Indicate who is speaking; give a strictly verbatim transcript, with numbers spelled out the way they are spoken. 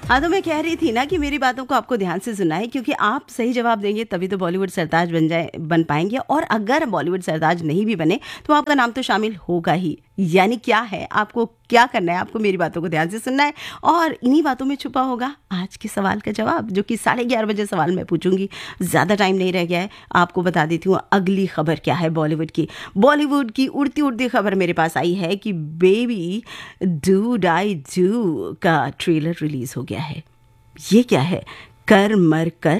Speaker 1: हाँ, तो मैं कह रही थी ना कि मेरी बातों को आपको ध्यान से सुनना है, क्योंकि आप सही जवाब देंगे तभी तो बॉलीवुड सरताज बन जाए बन पाएंगे, और अगर बॉलीवुड सरताज नहीं भी बने तो आपका नाम तो शामिल होगा ही। यानी क्या है, आपको क्या करना है, आपको मेरी बातों को ध्यान से सुनना है और इन्हीं बातों में छुपा होगा आज के सवाल का जवाब, जो कि साढ़े ग्यारह बजे सवाल मैं पूछूंगी। ज़्यादा टाइम नहीं रह गया है, आपको बता देती हूँ अगली खबर क्या है। बॉलीवुड की बॉलीवुड की उड़ती उड़ती खबर मेरे पास आई है कि बेबी डू डाई डू का ट्रेलर रिलीज हो गया है। ये क्या है? कर मर कर